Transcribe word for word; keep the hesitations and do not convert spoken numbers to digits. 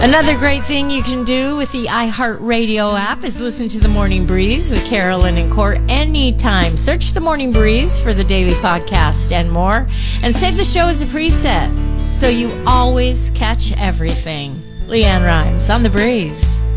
Another great thing you can do with the iHeartRadio app is listen to The Morning Breeze with Carolyn and Court anytime. Search The Morning Breeze for the daily podcast and more, and save the show as a preset so you always catch everything. Leanne Rimes on The Breeze.